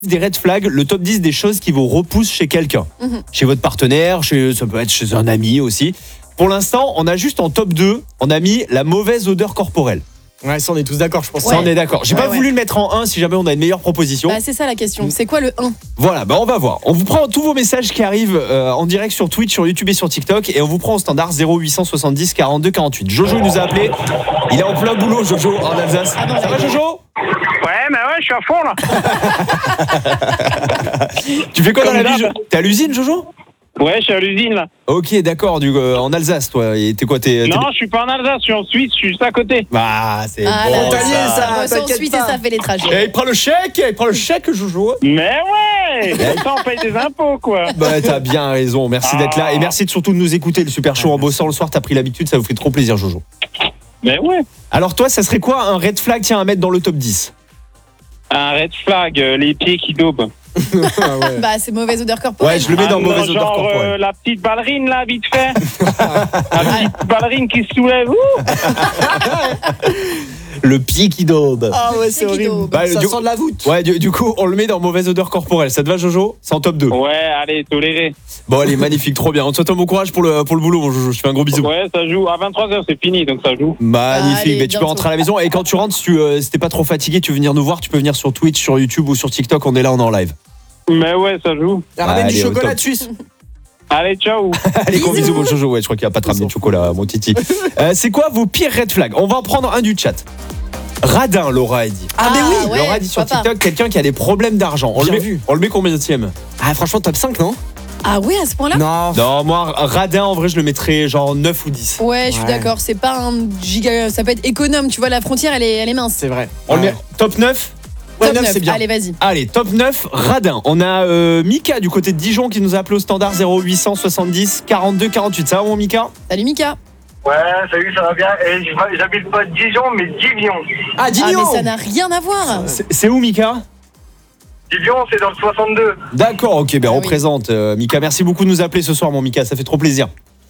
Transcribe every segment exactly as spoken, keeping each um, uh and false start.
Des red flags, le top dix des choses qui vous repoussent chez quelqu'un. Mmh. Chez votre partenaire, chez, ça peut être chez un ami aussi. Pour l'instant, on a juste en top deux, on a mis la mauvaise odeur corporelle. Ouais, ça on est tous d'accord, je pense. Ça Ouais. on est d'accord. J'ai ouais, pas ouais. voulu le mettre en un si jamais on a une meilleure proposition. Bah, c'est ça la question. C'est quoi le un? Voilà, bah on va voir. On vous prend tous vos messages qui arrivent euh, en direct sur Twitch, sur YouTube et sur TikTok et on vous prend au standard zéro huit cent soixante-dix quarante-deux quarante-huit. Jojo nous a appelé. Il est en plein boulot, Jojo, en Alsace. Ah non, ça va, Jojo? Ouais, mais ouais, je suis à fond là. Tu fais quoi Comme dans la vie? d'hab. Jo- T'es à l'usine, Jojo? Ouais, je suis à l'usine là. Ok, d'accord, du, euh, en Alsace, toi. Et t'es quoi? T'es, t'es- Non, je suis pas en Alsace, je suis en Suisse, je suis juste à côté. Bah, c'est Ah bon, là là, ça. ça, ça, ça, t'inquiète ensuite, pas. et ça fait les trajets. Et il prend le chèque, il prend le chèque, Jojo. Mais ouais, comme ça on paye des impôts quoi. Bah, t'as bien raison. Merci d'être là. Et merci de surtout de nous écouter. Le super show en bossant le soir, t'as pris l'habitude. Ça vous fait trop plaisir, Jojo. Mais ouais. Alors, toi, ça serait quoi un red flag, tiens, à mettre dans le top dix? Un red flag, euh, les pieds qui daubent. Ah ouais. Bah, c'est mauvaise odeur corporelle. Ouais, je le mets dans Ah, mauvaise non, odeur genre, corporelle. euh, la petite ballerine là, vite fait. La petite ballerine qui se soulève. Ouh. Le pied qui daube. Ah ouais, c'est C'est qui horrible. daube. Bah, Ça du- sent de la voûte. Ouais, du, du coup, on le met dans mauvaise odeur corporelle. Ça te va, Jojo? C'est en top deux. Ouais, allez, toléré. Bon, allez, magnifique, trop bien. On te souhaite un bon courage pour le, pour le boulot, mon Jojo. Je te fais un gros bisou. Ouais, ça joue. À vingt-trois heures, c'est fini, donc ça joue. Magnifique. Allez, Mais tu peux bientôt. rentrer à la maison. Et quand tu rentres, si tu euh, si t'es pas trop fatigué, tu veux venir nous voir, tu peux venir sur Twitch, sur YouTube ou sur TikTok. On est là, on est en live. Mais ouais, ça joue. Ramène du Allez, au chocolat top. de Suisse. Allez, ciao. Allez, gros Bisous. bisous, mon Jojo. Ouais, je crois qu'il va pas te ramener de chocolat, mon titi. Euh, c'est quoi vos pires red flags? On va en prendre un du chat. Radin, Laura a dit. Ah, mais oui. Ouais, Laura a dit sur pourquoi pas. TikTok quelqu'un qui a des problèmes d'argent. On, le Bien met- vu. on le met combien de tième? Ah, franchement, top cinq, non? Ah ouais, à ce point-là? Non. Non, moi, Radin, en vrai, je le mettrais genre neuf ou dix. Ouais, je suis Ouais. d'accord. C'est pas un giga. Ça peut être économe. Tu vois, la frontière, elle est, elle est mince. C'est vrai. On le Ouais. met top neuf? Ouais, Top neuf, neuf. c'est bien. Allez, vas-y. Allez, top neuf, Radin. On a euh, Mika du côté de Dijon qui nous a appelé au standard zéro huit cent soixante-dix quarante-deux quarante-huit. Ça va, mon Mika? Salut Mika. Ouais, salut, ça va bien. Et je- j'habite pas Dijon, mais Divion. Ah, Ah, Dignon. mais ça n'a rien à voir. C'est c'est où, Mika? Divion, c'est dans le soixante-deux. D'accord, ok, ben Ah oui. représente. euh, Mika, merci beaucoup de nous appeler ce soir, mon Mika. Ça fait trop plaisir.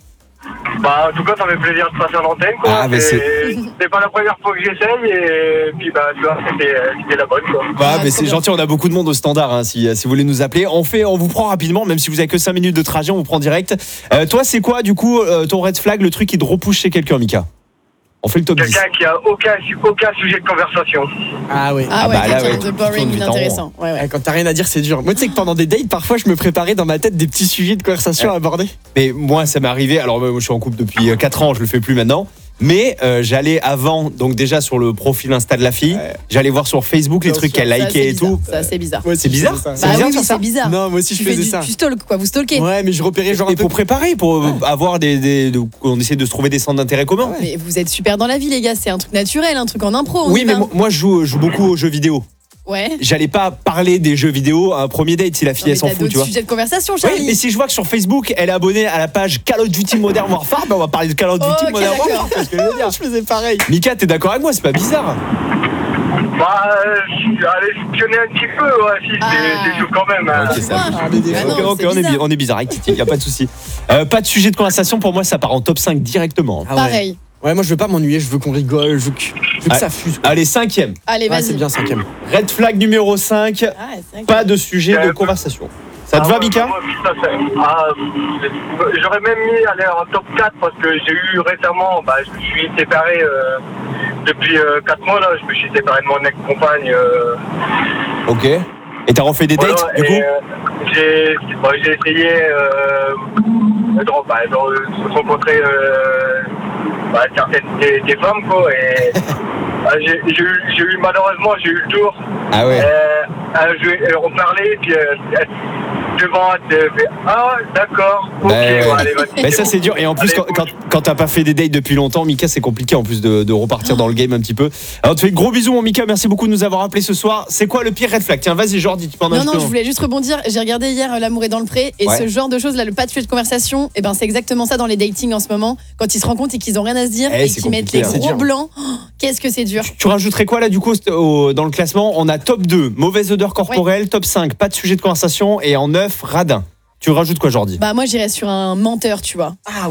Bah, en tout cas, ça fait plaisir de passer à l'antenne, quoi. Ah, mais c'est c'est pas la première fois que j'essaye, et puis, bah, tu vois, c'était c'était la bonne, quoi. Bah, Ah, mais trop c'est bien. gentil, on a beaucoup de monde au standard. Hein, si, si vous voulez nous appeler, on fait, on vous prend rapidement, même si vous avez que cinq minutes de trajet, on vous prend direct. Euh, toi, c'est quoi, du coup, euh, ton red flag, le truc qui te repousse chez quelqu'un, Mika? On fait le top dix. Quelqu'un qui a aucun, aucun sujet de conversation. Ah ouais. Ah, Ah ouais, bah, là, quelqu'un ouais, de tu boring, tournes vite en inintéressant. Ouais, ouais. Ouais, quand t'as rien à dire, c'est dur. Moi, tu sais que pendant des dates, parfois, je me préparais dans ma tête des petits sujets de conversation à aborder. Mais moi, ça m'est arrivé. Alors, moi, je suis en couple depuis quatre ans, je le fais plus maintenant. Mais euh, j'allais avant, donc déjà sur le profil Insta de la fille, Ouais. j'allais voir sur Facebook les Bien trucs sûr. qu'elle Ça, likait c'est et bizarre. tout. Ça, c'est bizarre. Moi aussi, C'est je bizarre, faisais ça. c'est Bah bizarre oui, de oui, faire ça. c'est bizarre. Non, moi aussi, je Tu, fais faisais du, ça. tu stalk, quoi. Vous stalkez. Ouais, mais je repérais genre un Et peu. pour préparer, pour euh, avoir des, des, de- on essaie de se trouver des centres d'intérêt communs. Mais vous êtes super dans la vie, les gars. C'est un truc naturel, un truc en impro. on Oui, y mais va. moi, moi, je joue, je joue beaucoup aux jeux vidéo. Ouais. J'allais pas parler des jeux vidéo à un premier date si la Non, fille mais elle s'en t'as fout, tu d'autres vois. sujets de conversation, Oui, Charlie. mais si je vois que sur Facebook elle est abonnée à la page Call of Duty Modern Warfare, ben on va parler de Call of Duty Ok, Modern d'accord. Warfare. C'est ce que je veux dire. Je faisais pareil. Mika, t'es d'accord avec moi? C'est pas bizarre. Bah, euh, allez, espionner un petit peu, ouais, si, c'est Ah. c'est chaud quand même. hein. Ok, ça Ah, marche. mais des bah fois, non, Ok, ok, c'est on, est, bizarre. bi- on est bizarre avec Titi, y a pas de souci. Euh, pas de sujet de conversation pour moi, ça part en top cinq directement. Ah ouais. Pareil. Ouais, moi, je veux pas m'ennuyer, je veux qu'on rigole, je veux que, je veux que Ah. ça fuse. Allez, cinquième. Allez, Ouais, c'est vas-y. bien, cinquième. Red flag numéro cinq. Ah, ouais, c'est vrai que- Pas de sujet de Euh, conversation. Ça te Ah va, ouais, Mika? moi, ça, c'est- ah, j'aurais même mis aller en top quatre parce que j'ai eu récemment, bah, je me suis séparé euh, depuis quatre mois là, je me suis séparé de mon ex-compagne. euh, Ok. Et t'as refait des voilà, dates, du et, coup? euh, j'ai bah, j'ai essayé euh, de, bah, de, de rencontrer euh, bah, certaines des, des femmes quoi et bah, j'ai j'ai eu, j'ai eu malheureusement j'ai eu le tour. Ah ouais. Euh, euh, je vais euh, on parlait puis euh, devant elle fait ah d'accord ok Bah, ouais. bon, allez vas-y. Mais ça c'est dur et en plus Allez, quand, quand, quand t'as pas fait des dates depuis longtemps, Mika, c'est compliqué en plus de, de repartir dans le game un petit peu. Alors tu fais gros bisous mon Mika, merci beaucoup de nous avoir appelé ce soir. C'est quoi le pire red flag? Tiens, vas-y Jordi, tu peux en Non, non, ajouter je un. voulais juste rebondir. J'ai regardé hier euh, L'amour est dans le pré et Ouais. ce genre de choses là, le pas de sujet de conversation, et ben c'est exactement ça dans les datings en ce moment. Quand ils se rencontrent et qu'ils ont rien à se dire Eh, et c'est qu'ils mettent les compliqué, hein. gros C'est dur. blancs, oh, qu'est-ce que c'est dur. Tu rajouterais quoi là du coup au- dans le classement? On a top deux, mauvaise odeur corporelle, top cinq, pas de sujet de conversation et en neuf, radin. Tu rajoutes quoi Jordi? Bah moi j'irais sur un menteur, tu vois. Ah ouais.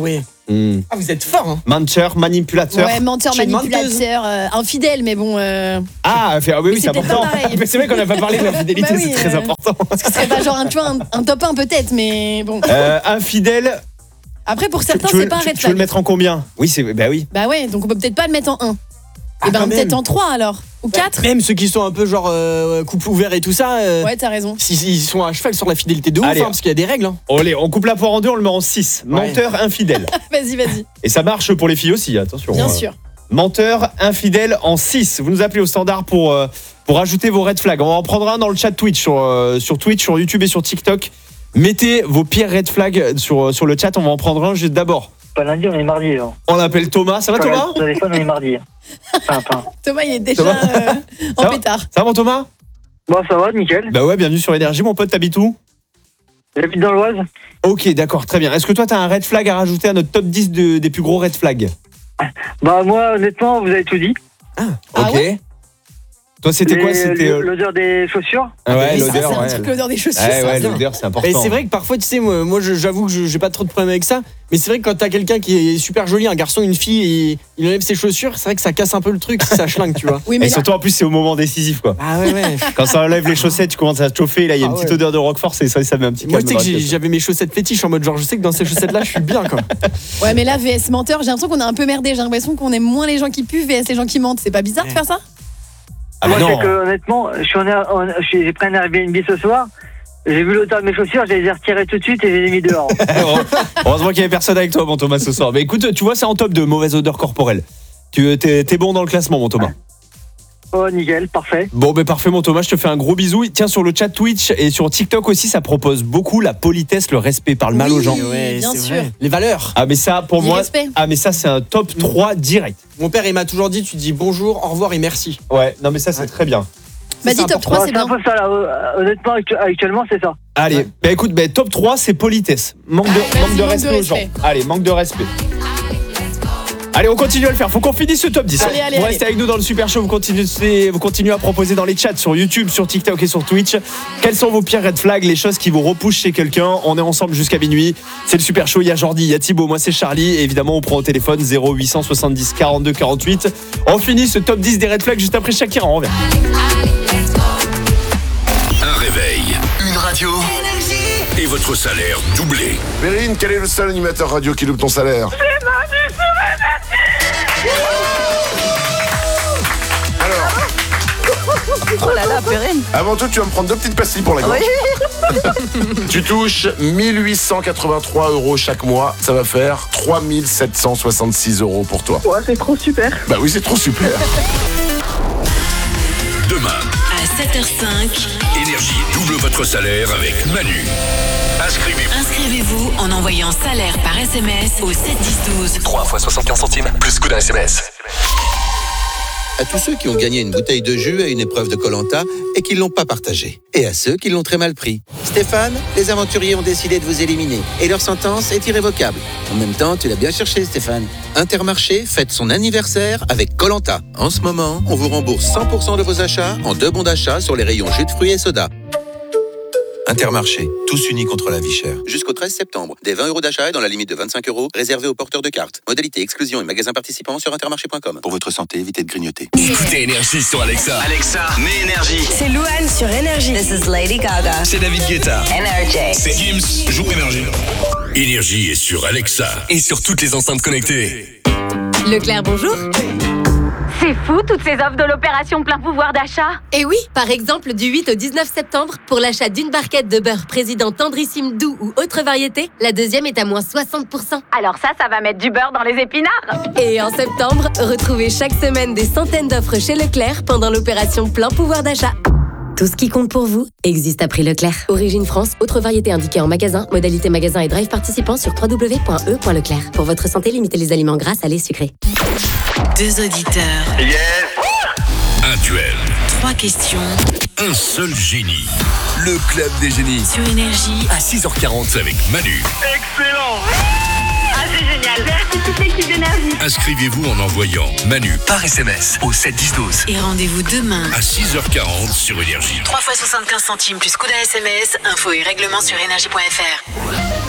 Hmm. Ah, vous êtes fort, hein. Menteur, manipulateur. Ouais, menteur, Chez une manipulateur, euh, infidèle, mais bon. Euh... Ah, fait- ah oui, Mais oui, c'est c'est peut-être important. pas pareil. Mais c'est vrai qu'on n'a pas parlé de l'infidélité, Bah oui, c'est très euh, important. Ce serait pas genre un, tu vois, un, un top un peut-être, mais bon. Euh, infidèle, Après, pour tu, certains, tu veux, c'est pas un tu- red tu veux le flag. mettre en combien? Oui, c'est bah oui. Bah ouais, donc on peut peut-être pas le mettre en un. Ah, Et ben quand peut-être même. en trois alors. Ou quatre. Même ceux qui sont un peu genre euh, couple ouvert et tout ça, euh, Ouais, t'as raison. s'ils- ils sont à cheval sur la fidélité de ouf, Allez. hein, parce qu'il y a des règles. Hein. Allez, on coupe la poire en deux, on le met en six. Menteur, infidèle. Vas-y, vas-y. Et ça marche pour les filles aussi, attention. Bien Euh, sûr. Menteur, infidèle en six. Vous nous appelez au standard pour, euh, pour ajouter vos red flags. On va en prendre un dans le chat Twitch, sur, euh, sur Twitch, sur YouTube et sur TikTok. Mettez vos pires red flags sur, sur le chat, on va en prendre un juste d'abord. Pas lundi, on est mardi. Là. On appelle Thomas. Ça va Thomas? Au téléphone, on est mardi. Enfin, enfin. Thomas, il est déjà Thomas euh, en Ça va pétard. Ça va mon Thomas? Bon, ça va, nickel. Bah ouais, bienvenue sur Énergie. Mon pote, t'habites où? J'habite dans l'Oise. Ok, d'accord, très bien. Est-ce que toi, t'as un red flag à rajouter à notre top dix de- des plus gros red flags? Bah, moi, honnêtement, vous avez tout dit. Ah Ok. ouais Toi, c'était quoi? Les- C'était euh, L'odeur des chaussures. ah ouais, Mais ça, l'odeur. c'est un Ouais, truc, l'odeur des chaussures. ouais, ça, ouais, ça. l'odeur, c'est important. Et c'est vrai que parfois, tu sais, moi, moi je- j'avoue que je- j'ai pas trop de problème avec ça. Mais c'est vrai que quand t'as quelqu'un qui est super joli, un garçon, une fille, et il enlève ses chaussures, c'est vrai que ça casse un peu le truc, ça schlingue, tu vois. Oui, mais Et là, surtout, en plus, c'est au moment décisif, quoi. Ah ouais, ouais. Quand ça enlève les chaussettes, tu commences à te chauffer. Là, il y a une Ah petite ouais. odeur de Roquefort, c'est ça, ça met un petit Moi, calme tu sais dans que la j'ai- tête. j'avais mes chaussettes fétiches en mode genre, je sais que dans ces chaussettes-là, je suis bien, quoi. ouais, mais là, V S menteur, j'ai l'impression qu'on a un peu merdé. J'ai l'impression qu'on aime moins les gens qui puent, V S les gens qui mentent. C'est pas bizarre de faire ça? Ah, moi, bah non. c'est que, honnêtement, je suis en Air- en- je suis- j'ai pris un Airbnb ce soir. J'ai vu l'odeur de mes chaussures, je les ai retirées tout de suite et je les ai mis dehors. Heureusement qu'il y avait personne avec toi, mon Thomas, ce soir. Mais écoute, tu vois, c'est en top de mauvaise odeur corporelle. Tu t'es, t'es bon dans le classement, mon Thomas. Oh, nickel, parfait. Bon, ben parfait, mon Thomas, je te fais un gros bisou. Tiens, sur le chat Twitch et sur TikTok aussi, ça propose beaucoup la politesse, le respect, parle mal Oui. aux gens. Ouais, bien c'est sûr. vrai. Les valeurs. Ah, mais ça, pour Du moi. respect. Ah, mais ça, c'est un top trois direct. Mon père, il m'a toujours dit, tu dis bonjour, au revoir et merci. Ouais, non, mais ça, c'est Ouais. très bien. Vas-y, C'est top important. trois, Ouais, c'est c'est un bien. peu ça, là. Euh, Honnêtement, actu- actuellement, c'est ça. Allez, Ouais. bah écoute, bah, top trois, c'est politesse. Manque de, Allez, manque vas-y, de manque respect de aux gens. respect. Allez, manque de respect. Allez, on continue à le faire. Faut qu'on finisse ce top dix. Allez, allez, vous allez. restez avec nous dans le Super Show. Vous continuez, vous continuez à proposer dans les chats sur YouTube, sur TikTok et sur Twitch. Quels sont vos pires red flags, les choses qui vous repoussent chez quelqu'un? On est ensemble jusqu'à minuit. C'est le Super Show. Il y a Jordi, il y a Thibaut, moi c'est Charlie. Et évidemment, on prend au téléphone zéro huit cent soixante-dix quarante-deux quarante-huit. On finit ce top dix des red flags juste après Shakira. On revient. Un réveil, une radio et votre salaire doublé. Perrine, quel est le seul animateur radio qui loupe ton salaire? Alors, Oh là là, Perrine. avant tout, tu vas me prendre deux petites pastilles pour la gorge. Tu touches mille huit cent quatre-vingt-trois euros chaque mois. Ça va faire trois mille sept cent soixante-six euros pour toi. Ouais, c'est trop super. Bah oui, c'est trop super. Demain, À sept heures cinq, Énergie double votre salaire avec Manu. Inscrivez-vous. inscrivez-vous en envoyant salaire par S M S au sept dix douze. trois fois soixante-quinze centimes, plus coup d'un S M S. À tous ceux qui ont gagné une bouteille de jus à une épreuve de Koh-Lanta et qui ne l'ont pas partagée. Et à ceux qui l'ont très mal pris. Stéphane, les aventuriers ont décidé de vous éliminer. Et leur sentence est irrévocable. En même temps, tu l'as bien cherché, Stéphane. Intermarché fête son anniversaire avec Koh-Lanta. En ce moment, on vous rembourse cent pour cent de vos achats en deux bons d'achat sur les rayons jus de fruits et soda. Intermarché, tous unis contre la vie chère. Jusqu'au treize septembre, des vingt euros d'achat et dans la limite de vingt-cinq euros, réservés aux porteurs de cartes. Modalité exclusion et magasins participants sur intermarché point com. Pour votre santé, évitez de grignoter. Écoutez Énergie sur Alexa. Alexa, mets Énergie. C'est Louane sur Énergie. This is Lady Gaga. C'est David Guetta. Energy. C'est Gims. Joue Énergie. Énergie est sur Alexa et sur toutes les enceintes connectées. Leclerc, bonjour. C'est fou, toutes ces offres de l'opération plein pouvoir d'achat. Et oui, par exemple, du huit au dix-neuf septembre, pour l'achat d'une barquette de beurre président tendrissime doux ou autre variété, la deuxième est à moins soixante pour cent. Alors ça, ça va mettre du beurre dans les épinards. Et en septembre, retrouvez chaque semaine des centaines d'offres chez Leclerc pendant l'opération plein pouvoir d'achat. Tout ce qui compte pour vous existe à prix Leclerc. Origine France, autre variété indiquée en magasin, modalité magasin et drive participant sur w w w point e point leclerc. Pour votre santé, limitez les aliments gras, salés, sucrés. Deux auditeurs. Yes. Un duel. Trois questions. Un seul génie. Le club des génies. Sur Énergie. À six heures quarante avec Manu. Excellent. Ah, c'est génial. Merci toute l'équipe d'Énergie. Inscrivez-vous en envoyant Manu par S M S au sept dix douze. Et rendez-vous demain. À six heures quarante sur Énergie. trois fois soixante-quinze centimes plus coup d'un S M S. Infos et règlements sur énergie point f r.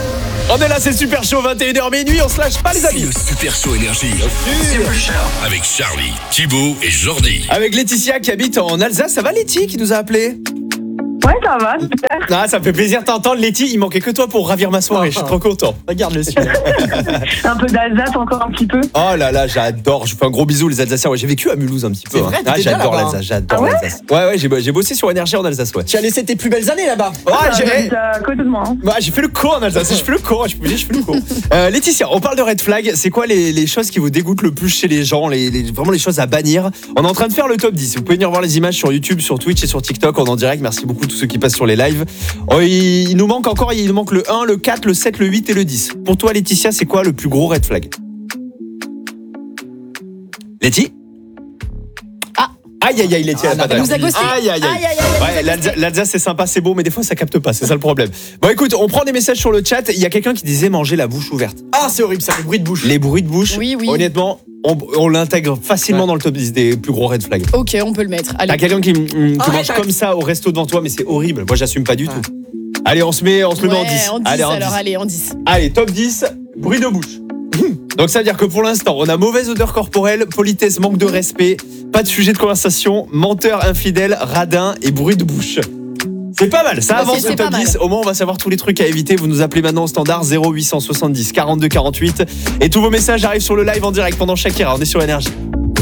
On est là, c'est Super Show, vingt et une heures minuit, on se lâche pas les amis. Le Super Show Énergie. Avec Charlie, Thibaut et Jordi. Avec Laetitia qui habite en Alsace, ça va Letty qui nous a appelé? Ouais, ça va, super. Ah, ça me fait plaisir de t'entendre Letty, il manquait que toi pour ravir ma soirée, je suis trop content. Regarde le ciel. Un peu d'Alsace encore un petit peu. Oh là là, j'adore, je fais un gros bisou les Alsaciens. Ouais, j'ai vécu à Mulhouse un petit peu. C'est vrai, hein. Ah, t'étais j'adore là-bas, l'Alsace, j'adore Ah ouais l'Alsace. Ouais ouais, j'ai, j'ai bossé sur Énergie en Alsace, ouais. Tu as laissé tes plus belles années là-bas. Ouais, Ah, j'ai, j'habite à côté de moi. Hein. ouais, j'ai fait le cours en Alsace, je fais le cours, je peux dire, je fais le cours. Euh, Laetitia, on parle de red flag, c'est quoi les, les choses qui vous dégoûtent le plus chez les gens, les, les, vraiment les choses à bannir? On est en train de faire le top dix, vous pouvez venir voir les images sur YouTube, sur Twitch et sur TikTok, on est en direct, merci beaucoup tous ceux qui passent sur les lives. Oh, il, il nous manque encore, il nous manque le un, le quatre, le sept, le huit et le dix. Pour toi Laetitia, c'est quoi le plus gros red flag? Letty? Ah. Aïe aïe aïe Letty, Ah, elle a pas elle nous a ghosté. Aïe aïe aïe. Aïe, aïe, aïe, elle nous a Ouais, l'Alsace, l'Alsace, c'est sympa, c'est beau, mais des fois ça capte pas, c'est ça le problème. Bon écoute, on prend des messages sur le chat, il y a quelqu'un qui disait manger la bouche ouverte. Ah, c'est horrible ça, le bruit de bouche. Les bruits de bouche, Oui, oui. honnêtement, on, on l'intègre facilement Ouais. dans le top dix des plus gros red flags. Ok, on peut le mettre. Allez. T'as quelqu'un qui, mm, qui Arrête, mange arrête. comme ça au resto devant toi, mais c'est horrible. Moi, j'assume pas du Ouais. tout. Allez, on se met, on se le met en Ouais, dix. en dix, Allez, en alors, dix. allez, en dix. Allez, top dix, bruit de bouche. Donc ça veut dire que pour l'instant, on a mauvaise odeur corporelle, politesse, manque de respect, pas de sujet de conversation, menteur infidèle, radin et bruit de bouche. C'est pas mal, ça Ouais, avance c'est- le c'est top pas mal. dix. Au moins, on va savoir tous les trucs à éviter. Vous nous appelez maintenant au standard zéro huit cent soixante-dix quarante-deux quarante-huit et tous vos messages arrivent sur le live en direct pendant chaque heure. On est sur Énergie.